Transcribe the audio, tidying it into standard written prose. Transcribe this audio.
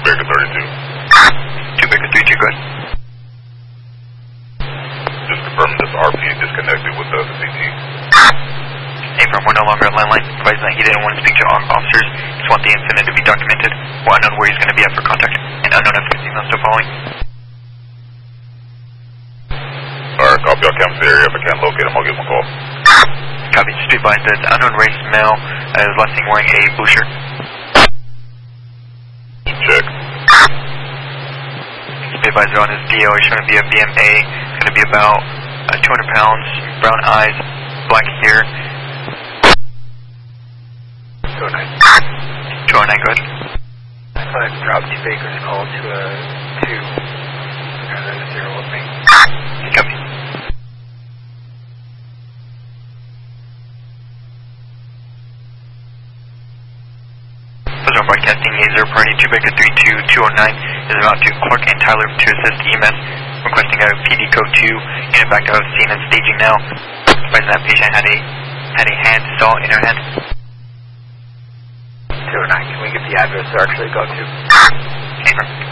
Baker 32. 2 Baker 32, good. Just confirming this RP disconnected with the CT. Affirm, we're no longer on landline. Advising that he didn't want to speak to officers. Just want the incident to be documented. We're unknown where he's going to be at for contact. And unknown if he's still following. Alright, copy. I'll canvas the area. If I can't locate him, I'll give him a call. Copy. Just be advised that unknown race male is last seen wearing a blue shirt. Check. Just be advised on his DO. He's going to be a BMA. It's going to be about 200 pounds, brown eyes, black hair. 209. 209, go ahead. I've dropped 2 Baker's call to a 2. And then a 0 with me. Copy. President broadcasting Azer party 2 Baker 32 209 is about to Clark and Tyler to assist EMS. Requesting a PD code 2. Unit back out of scene and staging now. Advising that patient had a hand saw in her hand. 209, can we get the address to actually go to? Affirm.